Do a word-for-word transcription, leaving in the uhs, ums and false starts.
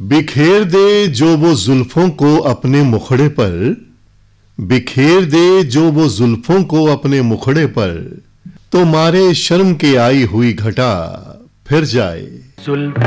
बिखेर दे जो वो जुल्फों को अपने मुखड़े पर, बिखेर दे जो वो जुल्फों को अपने मुखड़े पर, तो मारे शर्म के आई हुई घटा फिर जाए।